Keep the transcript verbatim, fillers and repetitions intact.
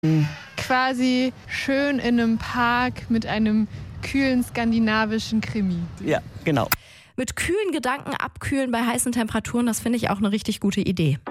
Quasi schön in einem Park mit einem kühlen skandinavischen Krimi. Ja, genau. Mit kühlen Gedanken abkühlen bei heißen Temperaturen, das finde ich auch eine richtig gute Idee.